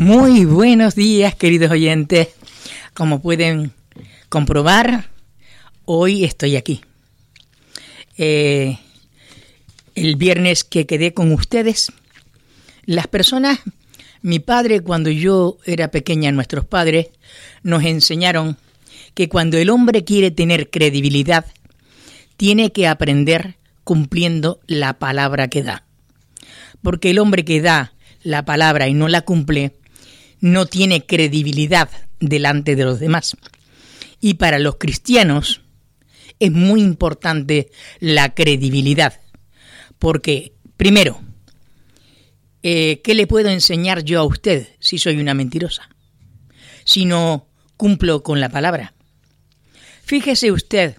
Muy buenos días, queridos oyentes. Como pueden comprobar, hoy estoy aquí. El viernes que quedé con ustedes, las personas, mi padre, cuando yo era pequeña, nuestros padres nos enseñaron que cuando el hombre quiere tener credibilidad, tiene que aprender cumpliendo la palabra que da. Porque el hombre que da la palabra y no la cumple, no tiene credibilidad delante de los demás. Y para los cristianos es muy importante la credibilidad. Porque, primero, ¿qué le puedo enseñar yo a usted si soy una mentirosa? Si no cumplo con la palabra. Fíjese usted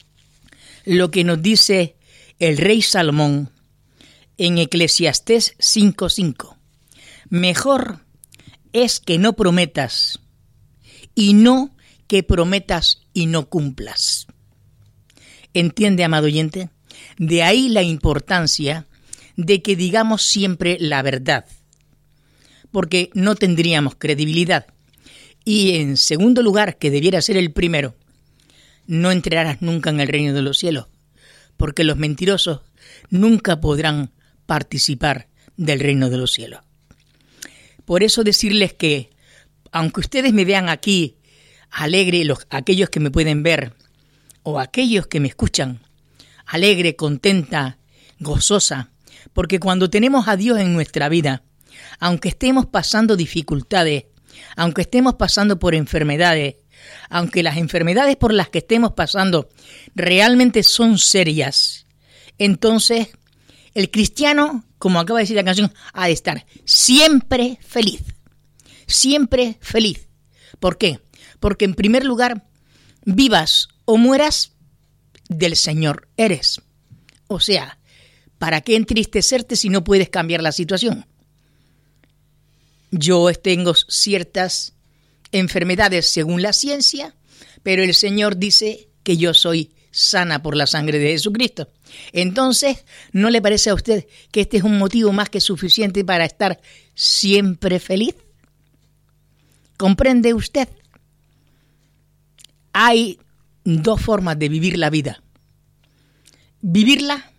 lo que nos dice el rey Salomón en Eclesiastés 5:5. Mejor es que no prometas y no que prometas y no cumplas. ¿Entiende, amado oyente? De ahí la importancia de que digamos siempre la verdad, porque no tendríamos credibilidad. Y en segundo lugar, que debiera ser el primero, no entrarás nunca en el reino de los cielos, porque los mentirosos nunca podrán participar del reino de los cielos. Por eso decirles que, aunque ustedes me vean aquí alegre, aquellos que me pueden ver, o aquellos que me escuchan, alegre, contenta, gozosa, porque cuando tenemos a Dios en nuestra vida, aunque estemos pasando dificultades, aunque estemos pasando por enfermedades, aunque las enfermedades por las que estemos pasando realmente son serias, entonces el cristiano, como acaba de decir la canción, ha de estar siempre feliz. Siempre feliz. ¿Por qué? Porque en primer lugar, vivas o mueras, del Señor eres. O sea, ¿para qué entristecerte si no puedes cambiar la situación? Yo tengo ciertas enfermedades según la ciencia, pero el Señor dice que yo soy sana por la sangre de Jesucristo. Entonces, ¿no le parece a usted que este es un motivo más que suficiente para estar siempre feliz? ¿Comprende usted? Hay dos formas de vivir la vida. Vivirla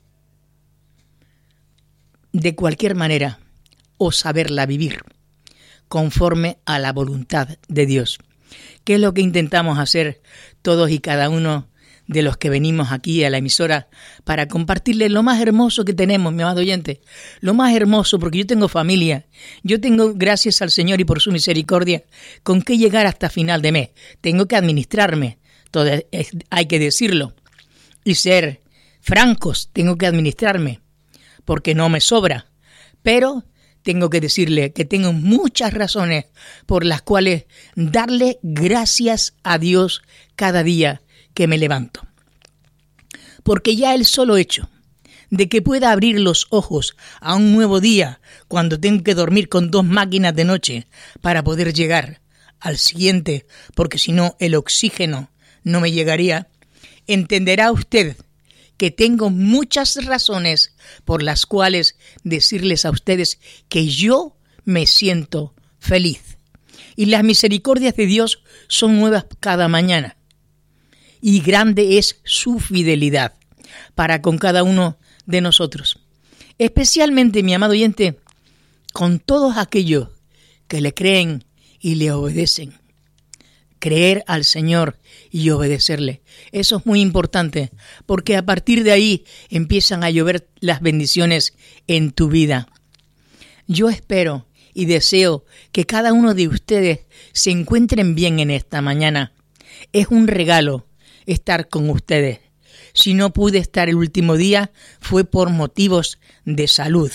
de cualquier manera o saberla vivir conforme a la voluntad de Dios. ¿Qué es lo que intentamos hacer todos y cada uno de los que venimos aquí a la emisora para compartirles lo más hermoso que tenemos, mi amado oyente? Lo más hermoso, porque yo tengo familia, yo tengo, gracias al Señor y por su misericordia, con qué llegar hasta final de mes. Tengo que administrarme, hay que decirlo, y ser francos, tengo que administrarme, porque no me sobra, pero tengo que decirle que tengo muchas razones por las cuales darle gracias a Dios cada día que me levanto. Porque ya el solo hecho de que pueda abrir los ojos a un nuevo día cuando tengo que dormir con 2 máquinas de noche para poder llegar al siguiente, porque si no el oxígeno no me llegaría, entenderá usted que tengo muchas razones por las cuales decirles a ustedes que yo me siento feliz. Y las misericordias de Dios son nuevas cada mañana. Y grande es su fidelidad para con cada uno de nosotros. Especialmente, mi amado oyente, con todos aquellos que le creen y le obedecen. Creer al Señor y obedecerle. Eso es muy importante, porque a partir de ahí empiezan a llover las bendiciones en tu vida. Yo espero y deseo que cada uno de ustedes se encuentren bien en esta mañana. Es un regalo estar con ustedes. Si no pude estar el último día, fue por motivos de salud.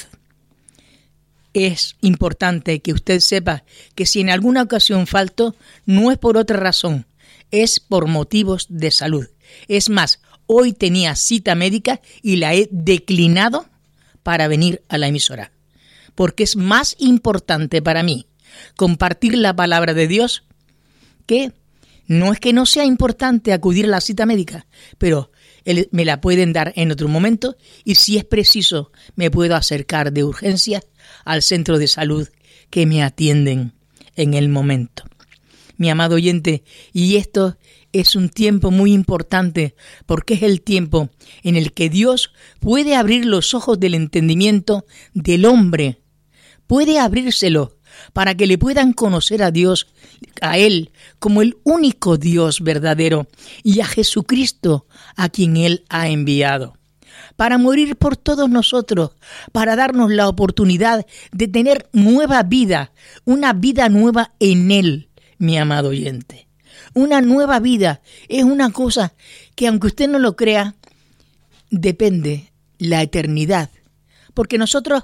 Es importante que usted sepa que si en alguna ocasión falto, no es por otra razón, es por motivos de salud. Es más, hoy tenía cita médica y la he declinado para venir a la emisora, porque es más importante para mí compartir la palabra de Dios que no es que no sea importante acudir a la cita médica, pero me la pueden dar en otro momento y si es preciso me puedo acercar de urgencia al centro de salud que me atienden en el momento. Mi amado oyente, y esto es un tiempo muy importante porque es el tiempo en el que Dios puede abrir los ojos del entendimiento del hombre, puede abrírselo para que le puedan conocer a Dios, a Él, como el único Dios verdadero y a Jesucristo a quien Él ha enviado, para morir por todos nosotros, para darnos la oportunidad de tener nueva vida, una vida nueva en Él, mi amado oyente. Una nueva vida es una cosa que, aunque usted no lo crea, depende la eternidad, porque nosotros,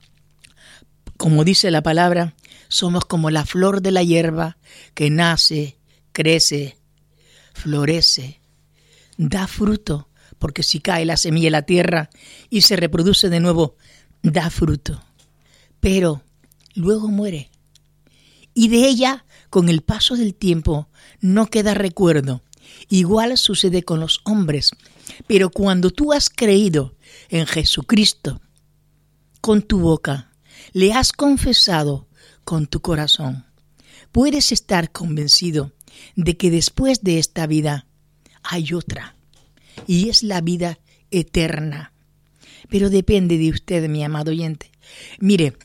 como dice la palabra, somos como la flor de la hierba que nace, crece, florece, da fruto, porque si cae la semilla en la tierra y se reproduce de nuevo, da fruto, pero luego muere. Y de ella, con el paso del tiempo, no queda recuerdo. Igual sucede con los hombres, pero cuando tú has creído en Jesucristo con tu boca, le has confesado con tu corazón, puedes estar convencido de que después de esta vida hay otra, y es la vida eterna. Pero depende de usted, mi amado oyente. Mire,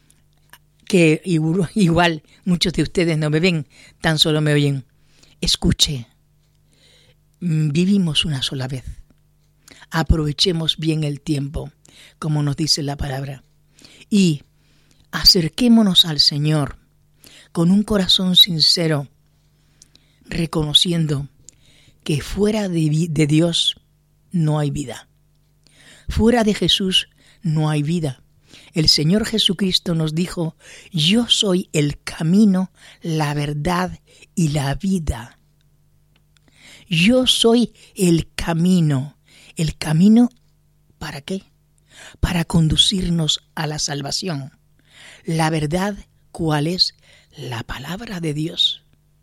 que igual muchos de ustedes no me ven, tan solo me oyen. Escuche, vivimos una sola vez. Aprovechemos bien el tiempo, como nos dice la palabra, y acerquémonos al Señor con un corazón sincero, reconociendo que fuera de Dios no hay vida. Fuera de Jesús no hay vida. El Señor Jesucristo nos dijo: yo soy el camino, la verdad y la vida. Yo soy el camino. ¿El camino para qué? Para conducirnos a la salvación. La verdad, ¿cuál es? La palabra de Dios.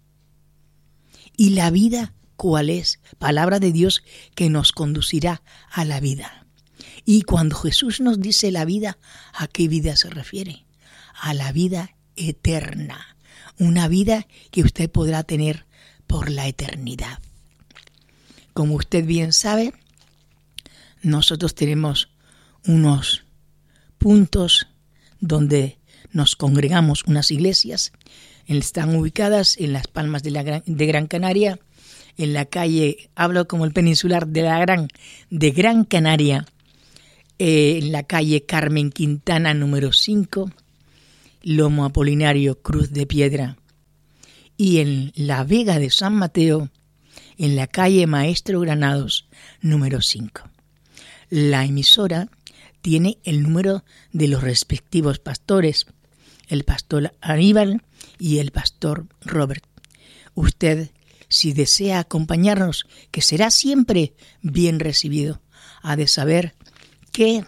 Y la vida, ¿cuál es? Palabra de Dios que nos conducirá a la vida. Y cuando Jesús nos dice la vida, ¿a qué vida se refiere? A la vida eterna. Una vida que usted podrá tener por la eternidad. Como usted bien sabe, nosotros tenemos unos puntos donde nos congregamos, unas iglesias. Están ubicadas en Las Palmas de Gran Canaria, en la calle, hablo como el peninsular de Gran Canaria, en la calle Carmen Quintana número 5, Lomo Apolinario, Cruz de Piedra, y en la Vega de San Mateo, en la calle Maestro Granados número 5. La emisora tiene el número de los respectivos pastores, el pastor Aníbal y el pastor Robert. Usted, si desea acompañarnos, que será siempre bien recibido, ha de saber que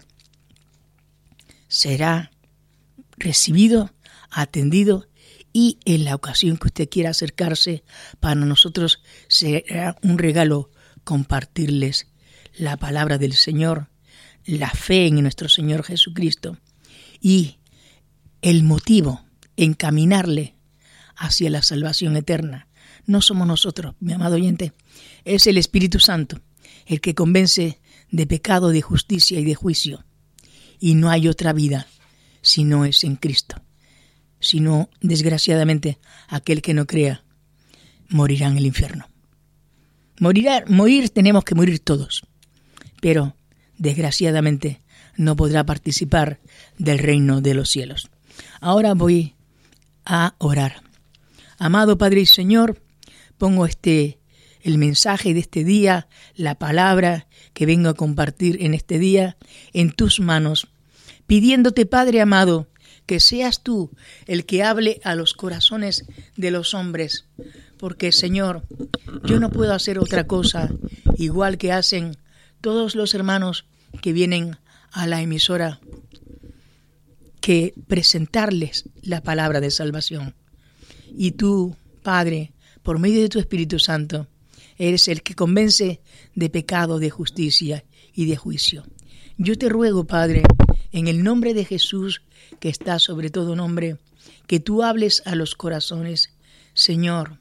será recibido, atendido, y en la ocasión que usted quiera acercarse, para nosotros será un regalo compartirles la palabra del Señor, la fe en nuestro Señor Jesucristo y el motivo, encaminarle hacia la salvación eterna. No somos nosotros, mi amado oyente, es el Espíritu Santo el que convence de pecado, de justicia y de juicio. Y no hay otra vida si no es en Cristo. Si no, desgraciadamente, aquel que no crea morirá en el infierno. Morir tenemos que morir todos, pero desgraciadamente no podrá participar del reino de los cielos. Ahora voy a orar. Amado Padre y Señor, pongo el mensaje de este día, la palabra que vengo a compartir en este día, en tus manos, pidiéndote, Padre amado, que seas tú el que hable a los corazones de los hombres, porque, Señor, yo no puedo hacer otra cosa, igual que hacen todos los hermanos que vienen a la emisora, que presentarles la palabra de salvación. Y tú, Padre, por medio de tu Espíritu Santo, eres el que convence de pecado, de justicia y de juicio. Yo te ruego, Padre, en el nombre de Jesús, que está sobre todo nombre, que tú hables a los corazones. Señor,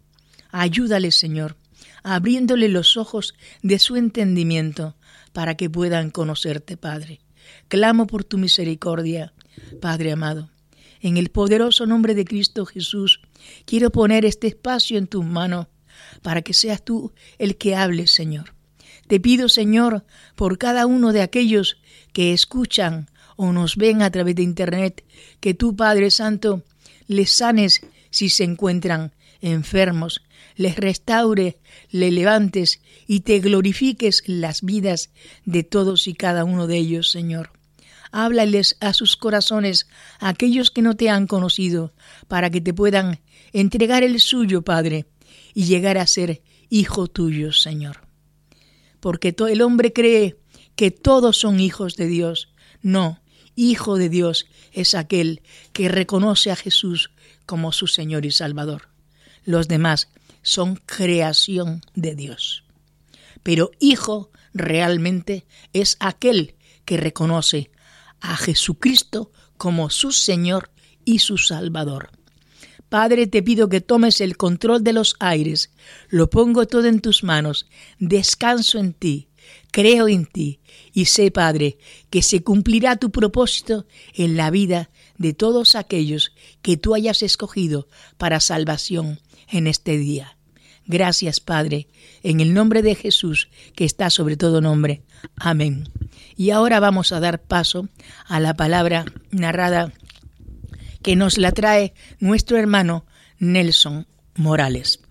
ayúdale, Señor, abriéndole los ojos de su entendimiento para que puedan conocerte, Padre. Clamo por tu misericordia, Padre amado. En el poderoso nombre de Cristo Jesús, quiero poner este espacio en tus manos para que seas tú el que hables, Señor. Te pido, Señor, por cada uno de aquellos que escuchan o nos ven a través de internet, que tú, Padre Santo, les sanes si se encuentran enfermos, les restaures, les levantes y te glorifiques las vidas de todos y cada uno de ellos, Señor. Háblales a sus corazones, a aquellos que no te han conocido, para que te puedan entregar el suyo, Padre, y llegar a ser hijo tuyo, Señor. Porque el hombre cree que todos son hijos de Dios. No, hijo de Dios es aquel que reconoce a Jesús como su Señor y Salvador. Los demás son creación de Dios. Pero hijo realmente es aquel que reconoce a Jesucristo como su Señor y su Salvador. Padre, te pido que tomes el control de los aires. Lo pongo todo en tus manos. Descanso en ti. Creo en ti. Y sé, Padre, que se cumplirá tu propósito en la vida de todos aquellos que tú hayas escogido para salvación en este día. Gracias, Padre, en el nombre de Jesús, que está sobre todo nombre. Amén. Y ahora vamos a dar paso a la palabra narrada que nos la trae nuestro hermano Nelson Morales.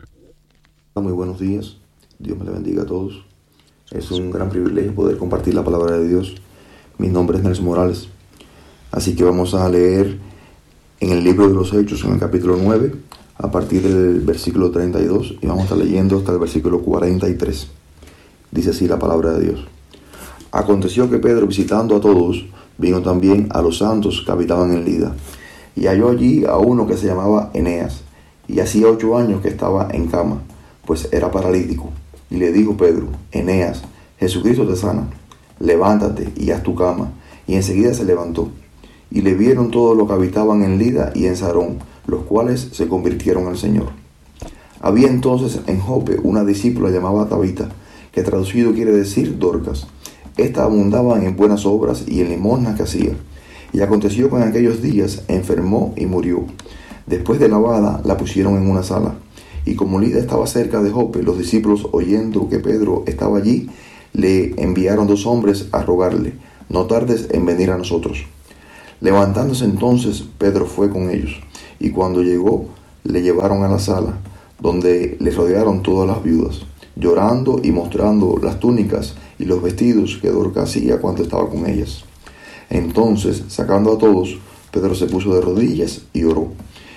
Muy buenos días, Dios me le bendiga a todos. Es un gran privilegio poder compartir la palabra de Dios. Mi nombre es Nelson Morales. Así que vamos a leer en el libro de los Hechos, en el capítulo 9, a partir del versículo 32, y vamos a estar leyendo hasta el versículo 43. Dice así la palabra de Dios. Aconteció que Pedro, visitando a todos, vino también a los santos que habitaban en Lida, y halló allí a uno que se llamaba Eneas, y hacía 8 años que estaba en cama, pues era paralítico. Y le dijo Pedro: Eneas, Jesucristo te sana, levántate y haz tu cama. Y enseguida se levantó. Y le vieron todos los que habitaban en Lida y en Sarón, los cuales se convirtieron al Señor. Había entonces en Jope una discípula llamada Tabita, que traducido quiere decir Dorcas. Esta abundaba en buenas obras y en limosnas que hacía. Y aconteció que en aquellos días enfermó y murió. Después de lavada, la pusieron en una sala. Y como Lida estaba cerca de Jope, los discípulos, oyendo que Pedro estaba allí, le enviaron 2 hombres a rogarle: no tardes en venir a nosotros. Levantándose entonces, Pedro fue con ellos. Y cuando llegó, le llevaron a la sala, donde le rodearon todas las viudas, llorando y mostrando las túnicas y los vestidos que Dorcas hacía cuando estaba con ellas. Entonces, sacando a todos, Pedro se puso de rodillas y oró.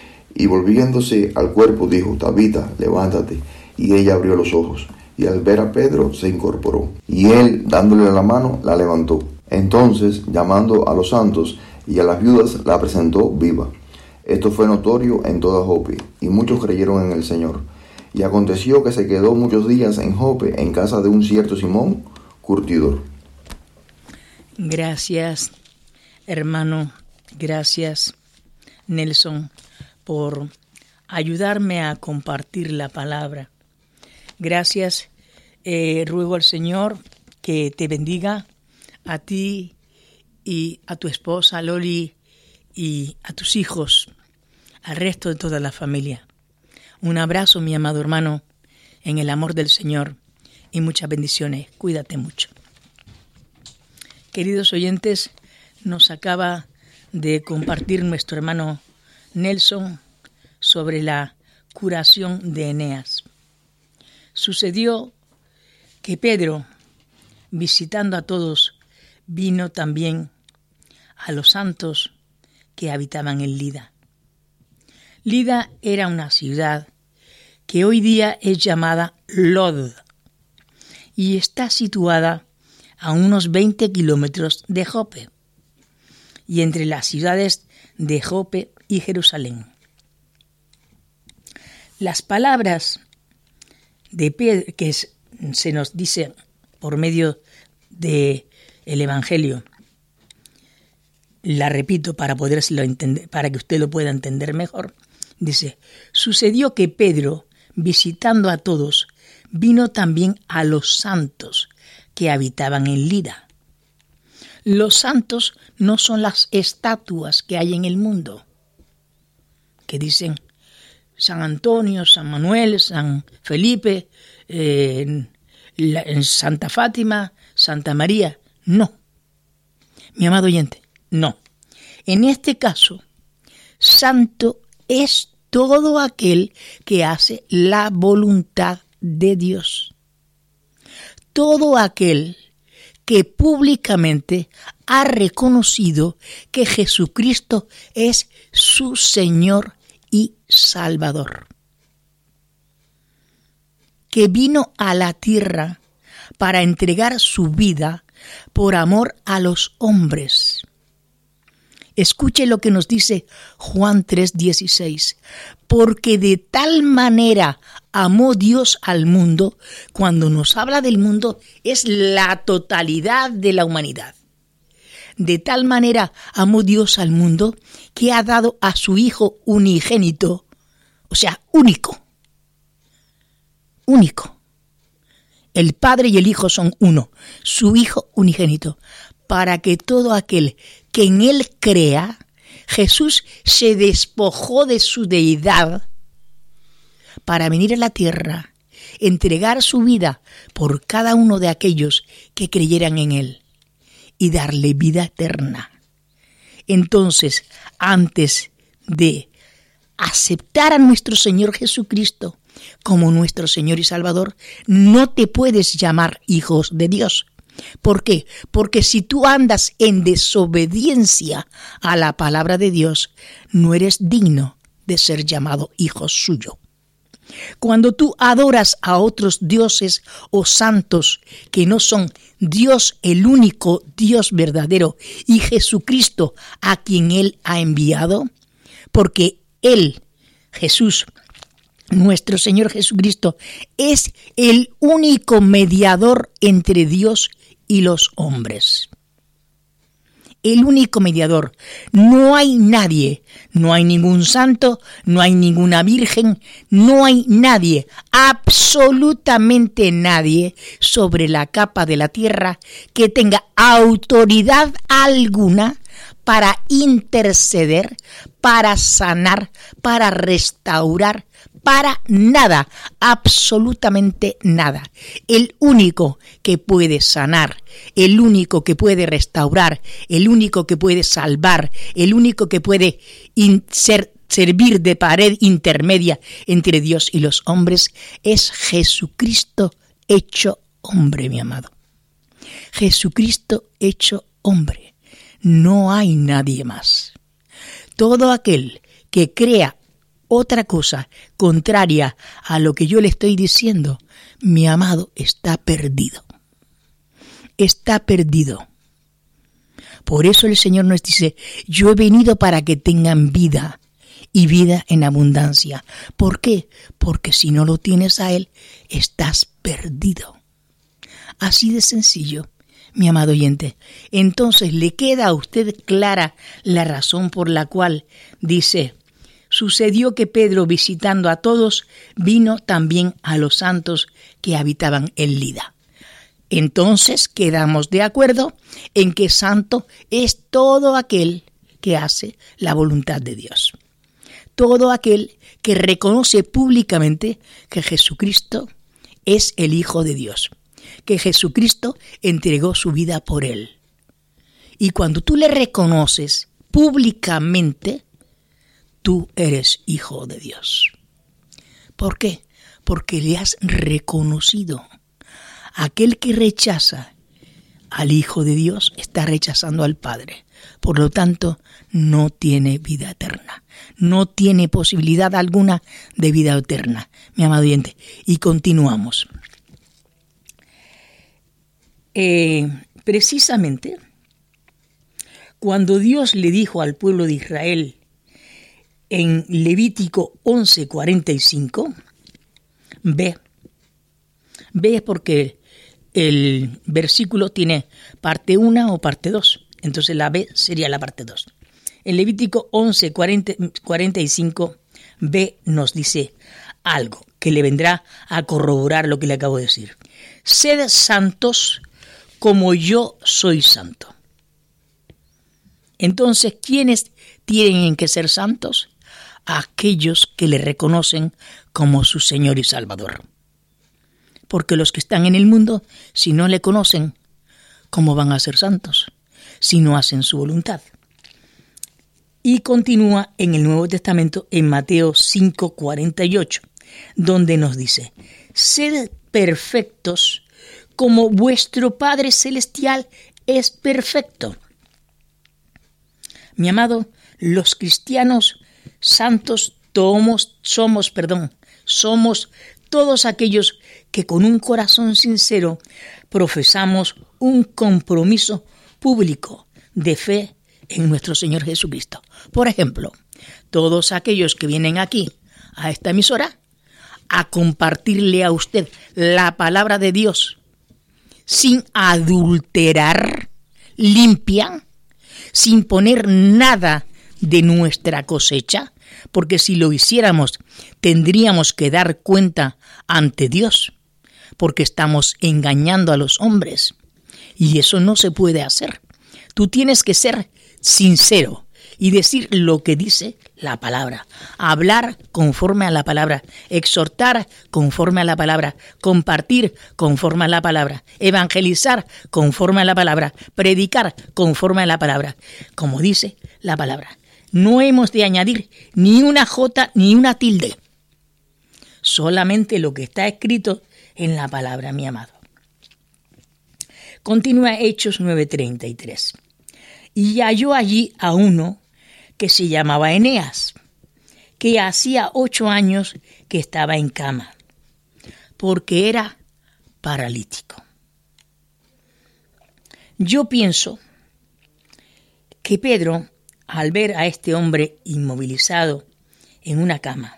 Y volviéndose al cuerpo dijo: Tabita, levántate. Y ella abrió los ojos, y al ver a Pedro se incorporó. Y él, dándole la mano, la levantó. Entonces, llamando a los santos y a las viudas, la presentó viva. Esto fue notorio en toda Jope, y muchos creyeron en el Señor. Y aconteció que se quedó muchos días en Jope, en casa de un cierto Simón, curtidor. Gracias, hermano. Gracias, Nelson, por ayudarme a compartir la palabra. Gracias. Ruego al Señor que te bendiga a ti y a tu esposa Loli y a tus hijos, al resto de toda la familia. Un abrazo, mi amado hermano, en el amor del Señor, y muchas bendiciones. Cuídate mucho. Queridos oyentes, nos acaba de compartir nuestro hermano Nelson sobre la curación de Eneas. Sucedió que Pedro, visitando a todos, vino también a los santos que habitaban en Lida. Lida era una ciudad que hoy día es llamada Lod y está situada a unos 20 kilómetros de Jope y entre las ciudades de Jope y Jerusalén. Las palabras de Pedro que se nos dice por medio del Evangelio la repito para podérselo entender, para que usted lo pueda entender mejor. Dice, sucedió que Pedro, visitando a todos, vino también a los santos que habitaban en Lida. Los santos no son las estatuas que hay en el mundo, que dicen San Antonio, San Manuel, San Felipe, Santa Fátima, Santa María. No, mi amado oyente, no. En este caso, santo es todo aquel que hace la voluntad de Dios. Todo aquel que públicamente ha reconocido que Jesucristo es su Señor y Salvador, que vino a la tierra para entregar su vida por amor a los hombres. Escuche lo que nos dice Juan 3:16, porque de tal manera amó Dios al mundo. Cuando nos habla del mundo es la totalidad de la humanidad. De tal manera amó Dios al mundo que ha dado a su Hijo unigénito, o sea, único. El Padre y el Hijo son uno, su Hijo unigénito, para que todo aquel que en Él crea, Jesús se despojó de su deidad para venir a la tierra, entregar su vida por cada uno de aquellos que creyeran en Él y darle vida eterna. Entonces, antes de aceptar a nuestro Señor Jesucristo como nuestro Señor y Salvador, no te puedes llamar hijos de Dios. ¿Por qué? Porque si tú andas en desobediencia a la palabra de Dios, no eres digno de ser llamado hijo suyo. Cuando tú adoras a otros dioses o santos que no son Dios, el único Dios verdadero, y Jesucristo a quien Él ha enviado, porque Él, Jesús, nuestro Señor Jesucristo, es el único mediador entre Dios y los hombres. El único mediador. No hay nadie, no hay ningún santo, no hay ninguna virgen, no hay nadie, absolutamente nadie sobre la capa de la tierra que tenga autoridad alguna para interceder, para sanar, para restaurar, para nada, absolutamente nada. El único que puede sanar, el único que puede restaurar, el único que puede salvar, el único que puede servir de pared intermedia entre Dios y los hombres es Jesucristo hecho hombre, mi amado. Jesucristo hecho hombre. No hay nadie más. Todo aquel que crea otra cosa contraria a lo que yo le estoy diciendo, mi amado, está perdido. Está perdido. Por eso el Señor nos dice, yo he venido para que tengan vida y vida en abundancia. ¿Por qué? Porque si no lo tienes a Él, estás perdido. Así de sencillo, mi amado oyente. Entonces, ¿le queda a usted clara la razón por la cual dice: sucedió que Pedro, visitando a todos, vino también a los santos que habitaban en Lida? Entonces quedamos de acuerdo en que santo es todo aquel que hace la voluntad de Dios. Todo aquel que reconoce públicamente que Jesucristo es el Hijo de Dios, que Jesucristo entregó su vida por él. Y cuando tú le reconoces públicamente, tú eres hijo de Dios. ¿Por qué? Porque le has reconocido. Aquel que rechaza al Hijo de Dios está rechazando al Padre. Por lo tanto, no tiene vida eterna. No tiene posibilidad alguna de vida eterna, mi amado oyente. Y continuamos. Precisamente, cuando Dios le dijo al pueblo de Israel en Levítico 11:45, ve porque el versículo tiene parte 1 o parte 2. Entonces la B sería la parte 2. En Levítico 11:45 B nos dice algo que le vendrá a corroborar lo que le acabo de decir. Sed santos como yo soy santo. Entonces, ¿quiénes tienen que ser santos? Aquellos que le reconocen como su Señor y Salvador. Porque los que están en el mundo, si no le conocen, ¿cómo van a ser santos? Si no hacen su voluntad. Y continúa en el Nuevo Testamento, en Mateo 5:48, donde nos dice: sed perfectos como vuestro Padre Celestial es perfecto. Mi amado, los cristianos santos somos todos aquellos que con un corazón sincero profesamos un compromiso público de fe en nuestro Señor Jesucristo. Por ejemplo, todos aquellos que vienen aquí a esta emisora a compartirle a usted la palabra de Dios sin adulterar, limpia, sin poner nada de nuestra cosecha, porque si lo hiciéramos tendríamos que dar cuenta ante Dios, porque estamos engañando a los hombres y eso no se puede hacer. Tú tienes que ser sincero y decir lo que dice la palabra, hablar conforme a la palabra, exhortar conforme a la palabra, compartir conforme a la palabra, evangelizar conforme a la palabra, predicar conforme a la palabra, como dice la palabra. No hemos de añadir ni una jota ni una tilde, solamente lo que está escrito en la palabra, mi amado. Continúa Hechos 9:33. Y halló allí a uno que se llamaba Eneas, que hacía 8 años que estaba en cama, porque era paralítico. Yo pienso que Pedro, al ver a este hombre inmovilizado en una cama,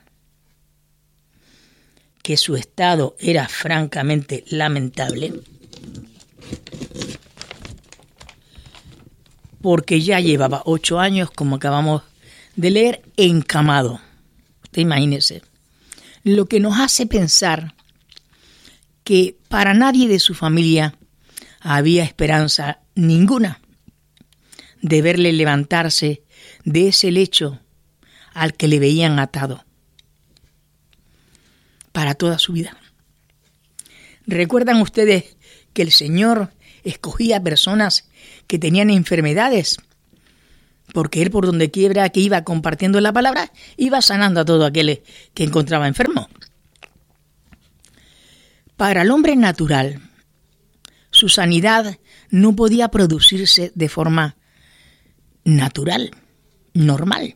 que su estado era francamente lamentable, porque ya llevaba 8 años, como acabamos de leer, encamado. Usted imagínese. Lo que nos hace pensar que para nadie de su familia había esperanza ninguna de verle levantarse de ese lecho al que le veían atado para toda su vida. ¿Recuerdan ustedes que el Señor escogía personas que tenían enfermedades? Porque Él, por donde quiera que iba compartiendo la palabra, iba sanando a todo aquel que encontraba enfermo. Para el hombre natural, su sanidad no podía producirse de forma natural, normal.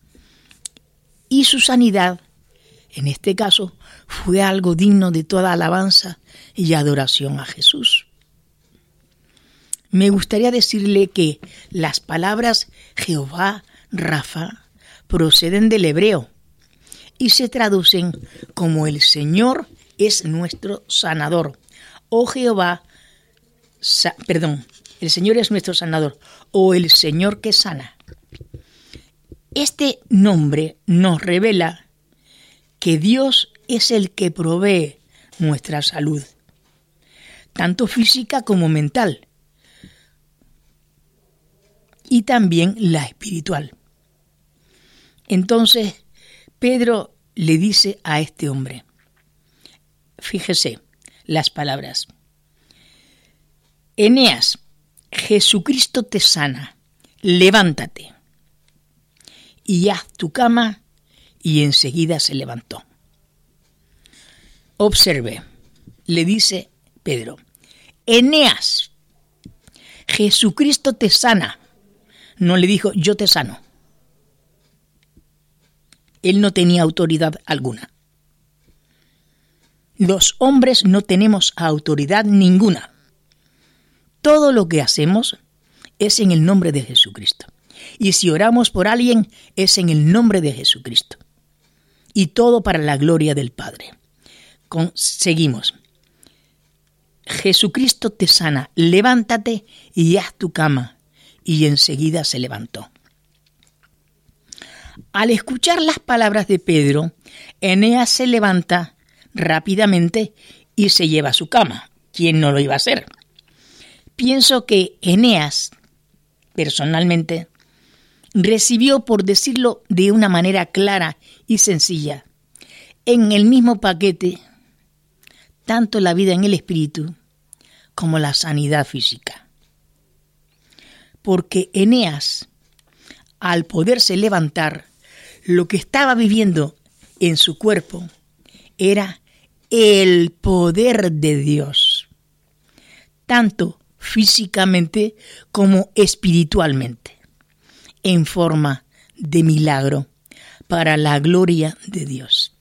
Y su sanidad, en este caso, fue algo digno de toda alabanza y adoración a Jesús. Me gustaría decirle que las palabras Jehová Rafa proceden del hebreo y se traducen como el Señor es nuestro sanador, o Jehová, el Señor es nuestro sanador, o el Señor que sana. Este nombre nos revela que Dios es el que provee nuestra salud, tanto física como mental, y también la espiritual. Entonces, Pedro le dice a este hombre, fíjese las palabras: Eneas, Jesucristo te sana, levántate y haz tu cama, y enseguida se levantó. Observe, le dice Pedro, Eneas, Jesucristo te sana. No le dijo, yo te sano. Él no tenía autoridad alguna. Los hombres no tenemos autoridad ninguna. Todo lo que hacemos es en el nombre de Jesucristo. Y si oramos por alguien, es en el nombre de Jesucristo. Y todo para la gloria del Padre. Seguimos. Jesucristo te sana, levántate y haz tu cama, y enseguida se levantó. Al escuchar las palabras de Pedro, Eneas se levanta rápidamente y se lleva a su cama. ¿Quién no lo iba a hacer? Pienso que Eneas, personalmente, recibió, por decirlo de una manera clara y sencilla, en el mismo paquete, tanto la vida en el espíritu como la sanidad física. Porque Eneas, al poderse levantar, lo que estaba viviendo en su cuerpo era el poder de Dios, tanto físicamente como espiritualmente, en forma de milagro para la gloria de Dios.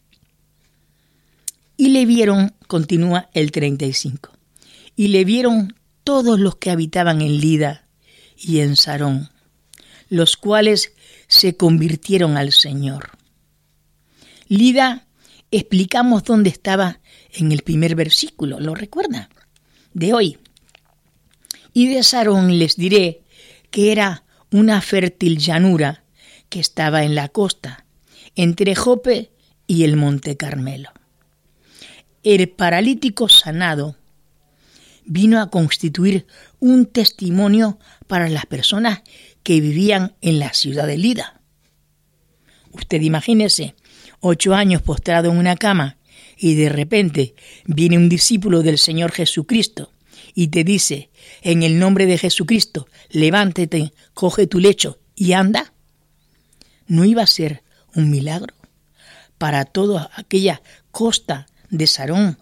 Y le vieron, continúa el 35, y le vieron todos los que habitaban en Lida y en Sarón, los cuales se convirtieron al Señor. Lida, explicamos dónde estaba en el primer versículo, ¿lo recuerda? De hoy. Y de Sarón les diré que era una fértil llanura que estaba en la costa, entre Jope y el monte Carmelo. El paralítico sanado vino a constituir un testimonio para las personas que vivían en la ciudad de Lida. Usted imagínese, 8 años postrado en una cama y de repente viene un discípulo del Señor Jesucristo y te dice, en el nombre de Jesucristo, levántate, coge tu lecho y anda. ¿No iba a ser un milagro para toda aquella costa de Sarón?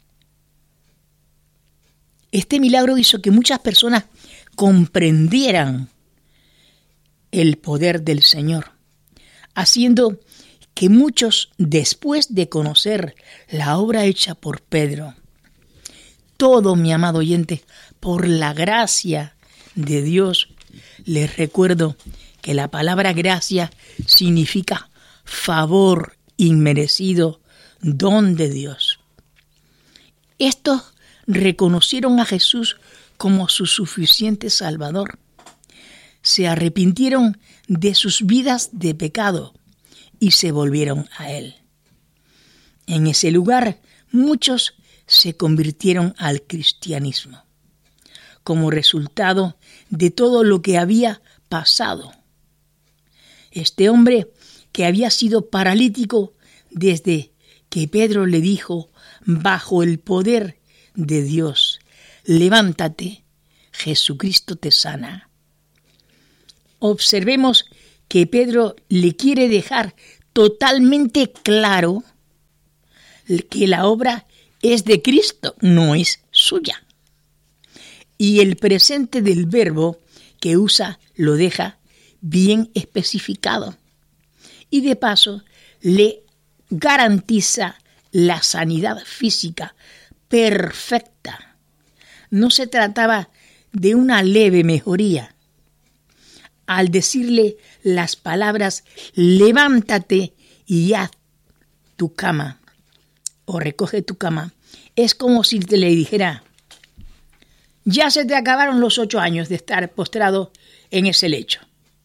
Este milagro hizo que muchas personas comprendieran el poder del Señor, haciendo que muchos, después de conocer la obra hecha por Pedro, todo, mi amado oyente, por la gracia de Dios, les recuerdo que la palabra gracia significa favor inmerecido, don de Dios. Estos reconocieron a Jesús como su suficiente Salvador. Se arrepintieron de sus vidas de pecado y se volvieron a Él. En ese lugar, muchos se convirtieron al cristianismo, como resultado de todo lo que había pasado. Este hombre, que había sido paralítico desde que Pedro le dijo, bajo el poder de Dios, levántate, Jesucristo te sana. Observemos que Pedro le quiere dejar totalmente claro que la obra es de Cristo, no es suya. Y el presente del verbo que usa lo deja bien especificado. Y de paso le garantiza la sanidad física perfecta. No se trataba de una leve mejoría. Al decirle las palabras, levántate y haz tu cama, o recoge tu cama, es como si te le dijera, ya se te acabaron los 8 años de estar postrado en ese lecho.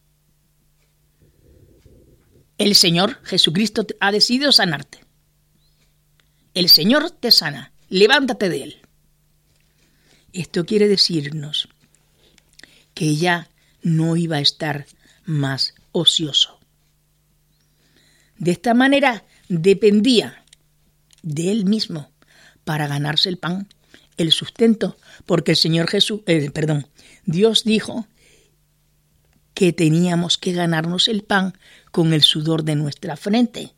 El Señor Jesucristo ha decidido sanarte. El Señor te sana. Levántate de Él. Esto quiere decirnos que ya no iba a estar más ocioso. De esta manera dependía de Él mismo para ganarse el pan, el sustento, porque el Señor Dios dijo que teníamos que ganarnos el pan con el sudor de nuestra frente.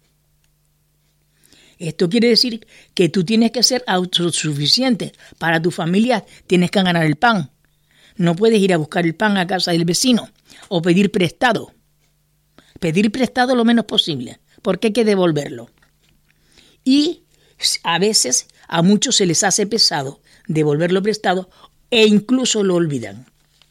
Esto quiere decir que tú tienes que ser autosuficiente. Para tu familia tienes que ganar el pan. No puedes ir a buscar el pan a casa del vecino o pedir prestado. Pedir prestado lo menos posible, porque hay que devolverlo. Y a veces a muchos se les hace pesado devolverlo prestado e incluso lo olvidan.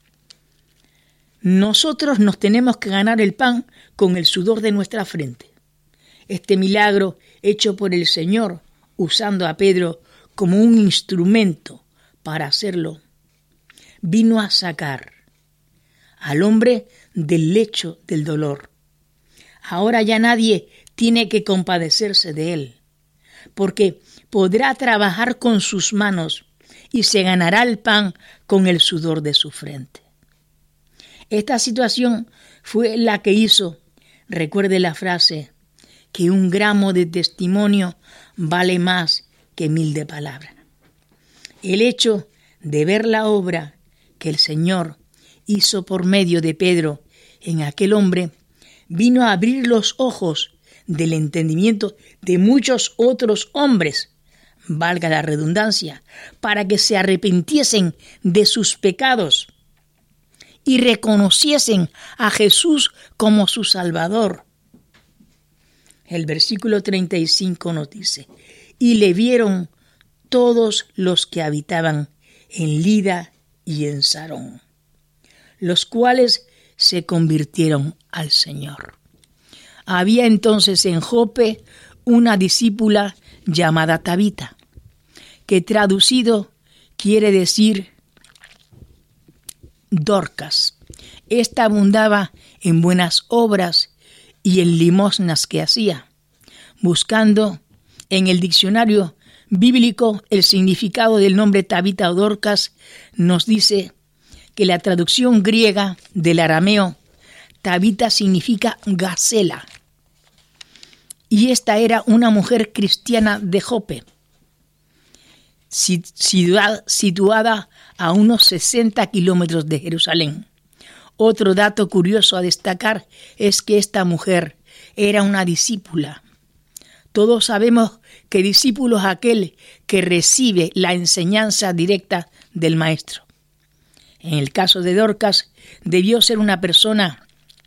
Nosotros nos tenemos que ganar el pan con el sudor de nuestra frente. Este milagro hecho por el Señor, usando a Pedro como un instrumento para hacerlo, vino a sacar al hombre del lecho del dolor. Ahora ya nadie tiene que compadecerse de él, porque podrá trabajar con sus manos y se ganará el pan con el sudor de su frente. Esta situación fue la que hizo, recuerde la frase, que 1 gramo de testimonio vale más que 1000 de palabra. El hecho de ver la obra que el Señor hizo por medio de Pedro en aquel hombre vino a abrir los ojos del entendimiento de muchos otros hombres, valga la redundancia, para que se arrepintiesen de sus pecados y reconociesen a Jesús como su Salvador. El versículo 35 nos dice: y le vieron todos los que habitaban en Lida y en Sarón, los cuales se convirtieron al Señor. Había entonces en Jope una discípula llamada Tabita, que traducido quiere decir Dorcas. Esta abundaba en buenas obras y en limosnas que hacía. Buscando en el diccionario bíblico el significado del nombre Tabita o Dorcas, nos dice que la traducción griega del arameo Tabita significa gacela, y esta era una mujer cristiana de Jope, situada a unos 60 kilómetros de Jerusalén. Otro dato curioso a destacar es que esta mujer era una discípula. Todos sabemos que discípulo es aquel que recibe la enseñanza directa del maestro. En el caso de Dorcas, debió ser una persona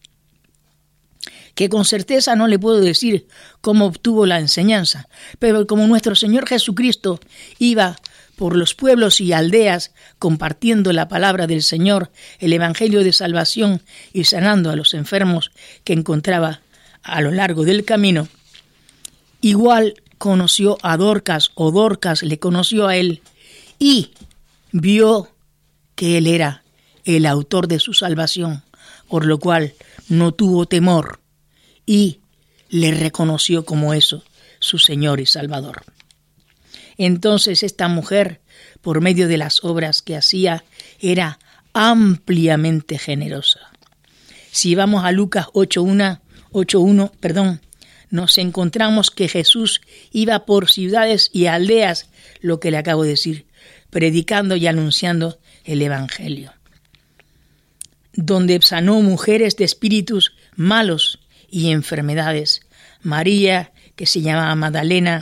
que con certeza no le puedo decir cómo obtuvo la enseñanza, pero como nuestro Señor Jesucristo iba por los pueblos y aldeas compartiendo la palabra del Señor, el evangelio de salvación y sanando a los enfermos que encontraba a lo largo del camino, igual conoció a Dorcas, o Dorcas le conoció a él, y vio que él era el autor de su salvación, por lo cual no tuvo temor y le reconoció como eso, su Señor y Salvador. Entonces esta mujer, por medio de las obras que hacía, era ampliamente generosa. Si vamos a Lucas 8:1, nos encontramos que Jesús iba por ciudades y aldeas, lo que le acabo de decir, predicando y anunciando el evangelio, donde sanó mujeres de espíritus malos y enfermedades. María, que se llamaba Magdalena,